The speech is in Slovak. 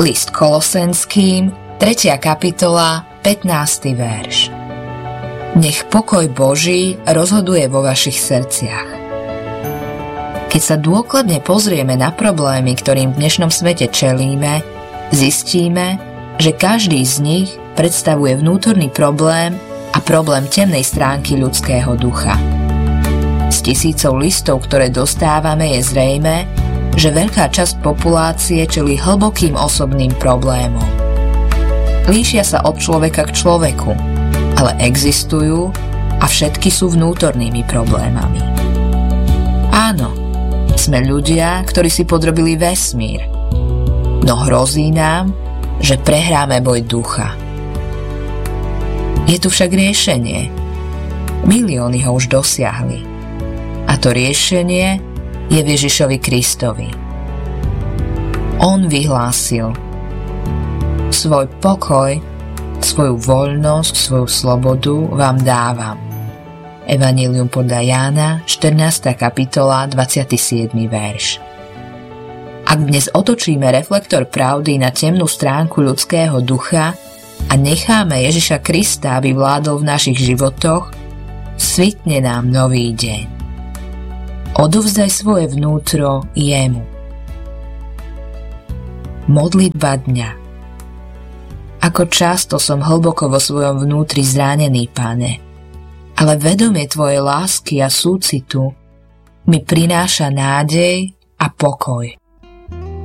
List Kolosenským, 3. kapitola, 15. verš. Nech pokoj Boží rozhoduje vo vašich srdciach. Keď sa dôkladne pozrieme na problémy, ktorým v dnešnom svete čelíme, zistíme, že každý z nich predstavuje vnútorný problém a problém temnej stránky ľudského ducha. Z tisícov listov, ktoré dostávame, je zrejmé, že veľká časť populácie čelí hlbokým osobným problémom. Líšia sa od človeka k človeku, ale existujú a všetky sú vnútornými problémami. Áno, sme ľudia, ktorí si podrobili vesmír, no hrozí nám, že prehráme boj ducha. Je tu však riešenie. Milióny ho už dosiahli. A to riešenie je v Ježišovi Kristovi. On vyhlásil: svoj pokoj, svoju voľnosť, svoju slobodu vám dávam. Evanjelium podľa Jána, 14. kapitola, 27. verš. Ak dnes otočíme reflektor pravdy na temnú stránku ľudského ducha a necháme Ježiša Krista, aby vládol v našich životoch, svitne nám nový deň. Odovzdaj svoje vnútro jemu. Modlitba dňa. Ako často som hlboko vo svojom vnútri zranený, Pane, ale vedomie tvojej lásky a súcitu mi prináša nádej a pokoj.